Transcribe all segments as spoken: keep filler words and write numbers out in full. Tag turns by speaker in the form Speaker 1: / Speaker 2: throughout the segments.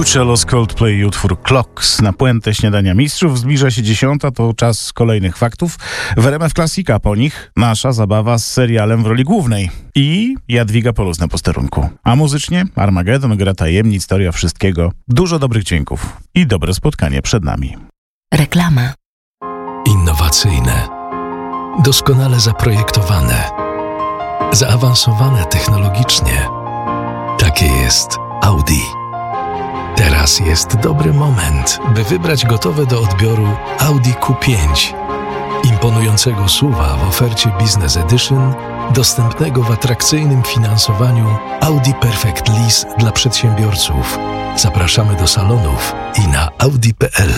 Speaker 1: Coachella z Coldplay i utwór Clocks. Na puentę śniadania mistrzów zbliża się dziesiąta, to czas kolejnych faktów. W R M F Classica po nich nasza zabawa z serialem w roli głównej. I Jadwiga Polus na posterunku. A muzycznie Armagedon, gra tajemnic, teoria wszystkiego. Dużo dobrych dźwięków i dobre spotkanie przed nami.
Speaker 2: Reklama.
Speaker 3: Innowacyjne, doskonale zaprojektowane, zaawansowane technologicznie. Takie jest Audi. Teraz jest dobry moment, by wybrać gotowe do odbioru Audi Q pięć. Imponującego S U V-a w ofercie Business Edition, dostępnego w atrakcyjnym finansowaniu Audi Perfect Lease dla przedsiębiorców. Zapraszamy do salonów i na audi kropka p l.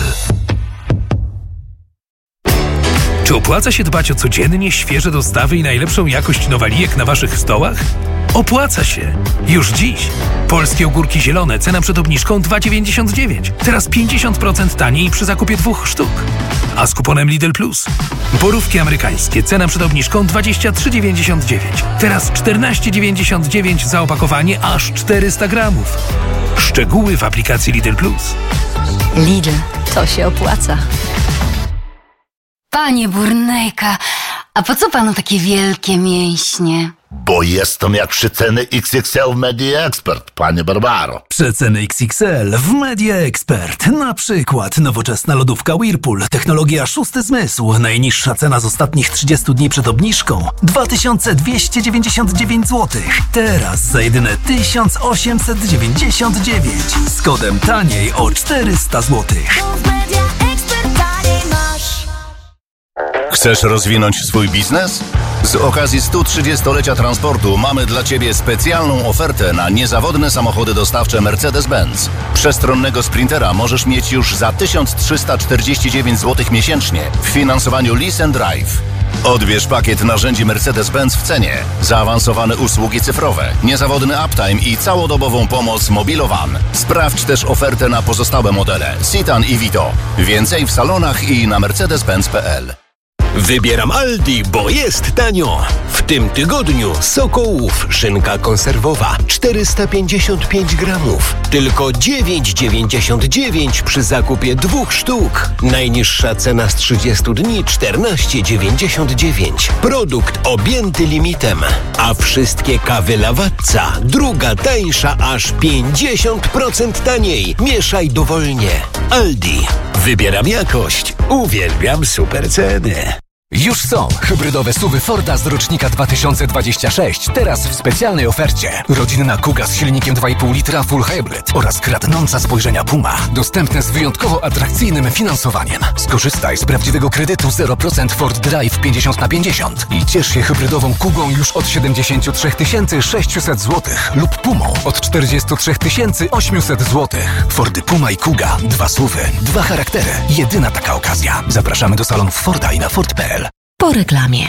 Speaker 4: Czy opłaca się dbać o codziennie świeże dostawy i najlepszą jakość nowalijek na waszych stołach? Opłaca się! Już dziś! Polskie ogórki zielone, cena przed obniżką dwa dziewięćdziesiąt dziewięć. Teraz pięćdziesiąt procent taniej przy zakupie dwóch sztuk. A z kuponem Lidl Plus. Borówki amerykańskie, cena przed obniżką dwadzieścia trzy dziewięćdziesiąt dziewięć. Teraz czternaście dziewięćdziesiąt dziewięć za opakowanie aż czterysta gramów. Szczegóły w aplikacji Lidl Plus.
Speaker 2: Lidl, to się opłaca. Panie Burnejka, a po co panu takie wielkie mięśnie?
Speaker 5: Bo jestem jak przeceny X X L w Media Expert, panie Barbaro.
Speaker 6: Przeceny X X L w Media Expert. Na przykład nowoczesna lodówka Whirlpool, technologia szósty zmysł. Najniższa cena z ostatnich trzydziestu dni przed obniżką dwa tysiące dwieście dziewięćdziesiąt dziewięć złotych. Teraz za jedyne tysiąc osiemset dziewięćdziesiąt dziewięć. Z kodem taniej o czterysta złotych.
Speaker 7: Chcesz rozwinąć swój biznes? Z okazji stu trzydziestolecia transportu mamy dla Ciebie specjalną ofertę na niezawodne samochody dostawcze Mercedes-Benz. Przestronnego Sprintera możesz mieć już za tysiąc trzysta czterdzieści dziewięć złotych miesięcznie w finansowaniu Lease and Drive. Odbierz pakiet narzędzi Mercedes-Benz w cenie, zaawansowane usługi cyfrowe, niezawodny uptime i całodobową pomoc Mobilowan. Sprawdź też ofertę na pozostałe modele Citan i Vito. Więcej w salonach i na mercedes benz kropka p l.
Speaker 8: Wybieram Aldi, bo jest tanio. W tym tygodniu Sokołów, szynka konserwowa czterysta pięćdziesiąt pięć gramów. Tylko dziewięć dziewięćdziesiąt dziewięć przy zakupie dwóch sztuk. Najniższa cena z trzydziestu dni czternaście dziewięćdziesiąt dziewięć. Produkt objęty limitem. A wszystkie kawy Lavazza, druga tańsza aż pięćdziesiąt procent taniej. Mieszaj dowolnie. Aldi. Wybieram jakość. Uwielbiam super ceny.
Speaker 9: Już są hybrydowe suwy Forda z rocznika dwa tysiące dwudziestego szóstego, teraz w specjalnej ofercie. Rodzinna Kuga z silnikiem dwa i pół litra Full Hybrid oraz kradnąca spojrzenia Puma. Dostępne z wyjątkowo atrakcyjnym finansowaniem. Skorzystaj z prawdziwego kredytu zero procent Ford Drive pięćdziesiąt na pięćdziesiąt i ciesz się hybrydową Kugą już od siedemdziesiąt trzy tysiące sześćset złotych lub Pumą od czterdzieści trzy tysiące osiemset złotych. Fordy Puma i Kuga. Dwa suwy, dwa charaktery. Jedyna taka okazja. Zapraszamy do salonów Forda i na Ford kropka p l.
Speaker 2: Po reklamie.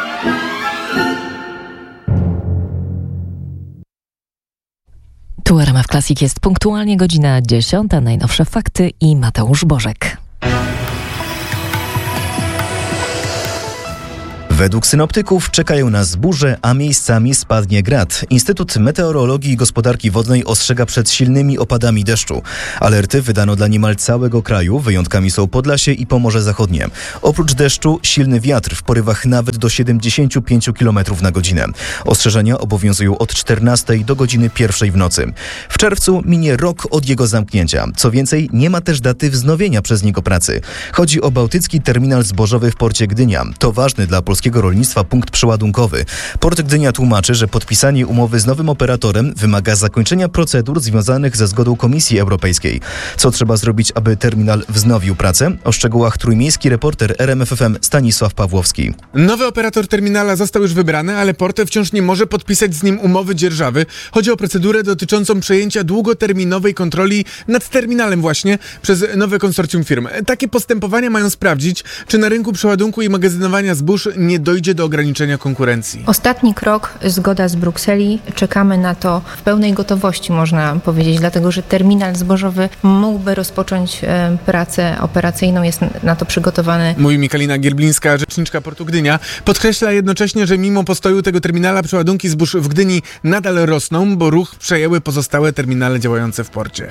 Speaker 2: Tu R M F Classic, jest punktualnie godzina dziesiąta. Najnowsze fakty i Mateusz Bożek.
Speaker 10: Według synoptyków czekają nas burze, a miejscami spadnie grad. Instytut Meteorologii i Gospodarki Wodnej ostrzega przed silnymi opadami deszczu. Alerty wydano dla niemal całego kraju, wyjątkami są Podlasie i Pomorze Zachodnie. Oprócz deszczu silny wiatr w porywach nawet do siedemdziesiąt pięć kilometrów na godzinę. Ostrzeżenia obowiązują od czternastej do godziny pierwszej w nocy. W czerwcu minie rok od jego zamknięcia. Co więcej, nie ma też daty wznowienia przez niego pracy. Chodzi o Bałtycki Terminal Zbożowy w porcie Gdynia. To ważny dla polskiego rolnictwa punkt przeładunkowy. Port Gdynia tłumaczy, że podpisanie umowy z nowym operatorem wymaga zakończenia procedur związanych ze zgodą Komisji Europejskiej. Co trzeba zrobić, aby terminal wznowił pracę? O szczegółach trójmiejski reporter R M F F M Stanisław Pawłowski.
Speaker 11: Nowy operator terminala został już wybrany, ale port wciąż nie może podpisać z nim umowy dzierżawy. Chodzi o procedurę dotyczącą przejęcia długoterminowej kontroli nad terminalem właśnie przez nowe konsorcjum firm. Takie postępowania mają sprawdzić, czy na rynku przeładunku i magazynowania zbóż nie dojdzie do ograniczenia konkurencji.
Speaker 12: Ostatni krok, zgoda z Brukseli. Czekamy na to w pełnej gotowości, można powiedzieć, dlatego że terminal zbożowy mógłby rozpocząć e, pracę operacyjną, jest na to przygotowany.
Speaker 11: Mówi Michalina Gierblińska, rzeczniczka portu Gdynia. Podkreśla jednocześnie, że mimo postoju tego terminala przeładunki zbóż w Gdyni nadal rosną, bo ruch przejęły pozostałe terminale działające w porcie.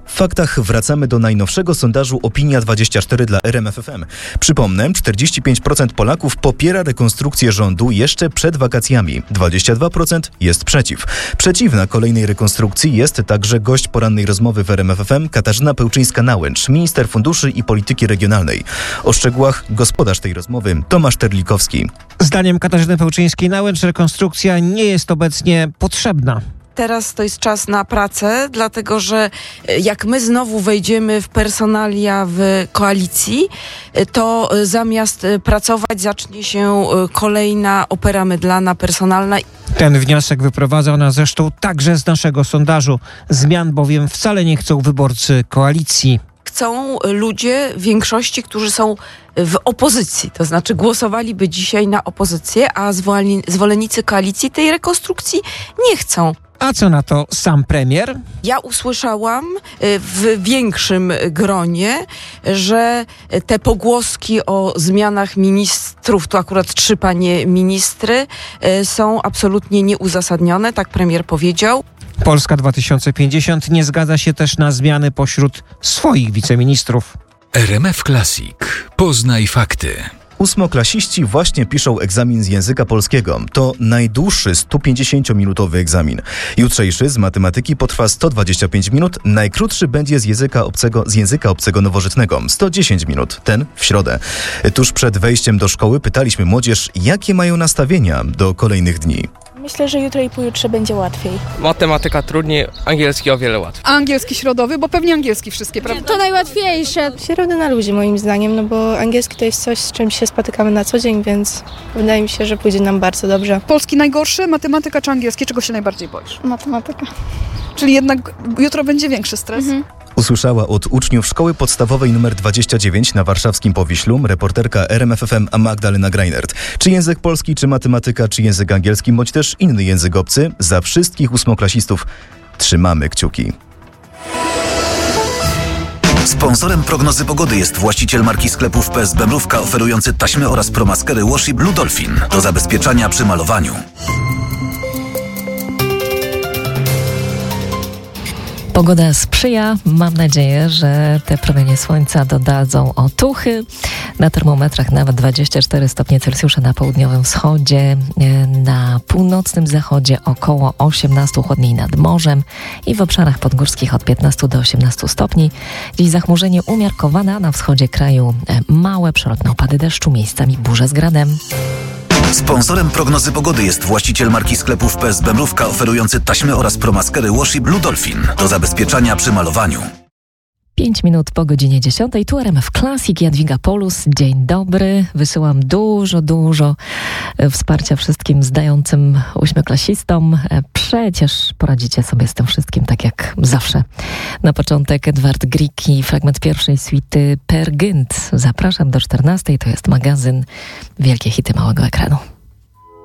Speaker 10: W faktach wracamy do najnowszego sondażu Opinia dwadzieścia cztery dla R M F F M. Przypomnę, czterdzieści pięć procent Polaków popiera rekonstrukcję rządu jeszcze przed wakacjami. dwadzieścia dwa procent jest przeciw. Przeciwna kolejnej rekonstrukcji jest także gość porannej rozmowy w R M F F M Katarzyna Pełczyńska-Nałęcz, minister funduszy i polityki regionalnej. O szczegółach gospodarz tej rozmowy Tomasz Terlikowski.
Speaker 13: Zdaniem Katarzyny Pełczyńskiej-Nałęcz rekonstrukcja nie jest obecnie potrzebna.
Speaker 14: Teraz to jest czas na pracę, dlatego że jak my znowu wejdziemy w personalia w koalicji, to zamiast pracować zacznie się kolejna opera mydlana, personalna.
Speaker 13: Ten wniosek wyprowadza ona zresztą także z naszego sondażu. Zmian bowiem wcale nie chcą wyborcy koalicji.
Speaker 14: Chcą ludzie w większości, którzy są w opozycji, to znaczy głosowaliby dzisiaj na opozycję, a zwolennicy koalicji tej rekonstrukcji nie chcą.
Speaker 13: A co na to sam premier?
Speaker 14: Ja usłyszałam w większym gronie, że te pogłoski o zmianach ministrów, to akurat trzy panie ministry, są absolutnie nieuzasadnione, tak premier powiedział.
Speaker 13: Polska dwa tysiące pięćdziesiąt nie zgadza się też na zmiany pośród swoich wiceministrów.
Speaker 3: R M F Classic. Poznaj fakty.
Speaker 10: Ósmoklasiści właśnie piszą egzamin z języka polskiego. To najdłuższy sto pięćdziesięciominutowy egzamin. Jutrzejszy z matematyki potrwa sto dwadzieścia pięć minut, najkrótszy będzie z języka obcego, z języka obcego nowożytnego, sto dziesięć minut, ten w środę. Tuż przed wejściem do szkoły pytaliśmy młodzież, jakie mają nastawienia do kolejnych dni.
Speaker 15: Myślę, że jutro i pojutrze będzie łatwiej.
Speaker 16: Matematyka trudniej, angielski o wiele łatwiej.
Speaker 17: Angielski środowy, bo pewnie angielski wszystkie, prawda?
Speaker 15: To najłatwiejsze. Środę na luzie moim zdaniem, no bo angielski to jest coś, z czym się spotykamy na co dzień, więc wydaje mi się, że pójdzie nam bardzo dobrze.
Speaker 17: Polski najgorszy, matematyka czy angielski? Czego się najbardziej boisz?
Speaker 15: Matematyka.
Speaker 17: Czyli jednak jutro będzie większy stres? Mhm.
Speaker 10: Usłyszała od uczniów szkoły podstawowej nr dwadzieścia dziewięć na warszawskim Powiślu reporterka R M F F M Magdalena Greinert. Czy język polski, czy matematyka, czy język angielski, bądź też inny język obcy, za wszystkich ósmoklasistów trzymamy kciuki.
Speaker 18: Sponsorem prognozy pogody jest właściciel marki sklepów P S B Mrówka, oferujący taśmy oraz promaskery Washi Blue Dolphin do zabezpieczania przy malowaniu.
Speaker 2: Pogoda sprzyja. Mam nadzieję, że te promienie słońca dodadzą otuchy. Na termometrach nawet dwadzieścia cztery stopnie Celsjusza na południowym wschodzie, na północnym zachodzie około osiemnaście, chłodniej nad morzem i w obszarach podgórskich od piętnaście do osiemnastu stopni. Dziś zachmurzenie umiarkowane, a na wschodzie kraju małe przelotne opady deszczu, miejscami burze z gradem.
Speaker 18: Sponsorem prognozy pogody jest właściciel marki sklepów P S B Mrówka, oferujący taśmy oraz promaskery Washi Blue Dolphin do zabezpieczania przy malowaniu.
Speaker 2: Pięć minut po godzinie dziesiątej. Tu R M F Classic, Jadwiga Polus. Dzień dobry. Wysyłam dużo, dużo wsparcia wszystkim zdającym ósmoklasistom. Przecież poradzicie sobie z tym wszystkim tak jak zawsze. Na początek Edward Grieg i fragment pierwszej suity Per Gynt. Zapraszam do czternastej. To jest magazyn Wielkie Hity Małego Ekranu.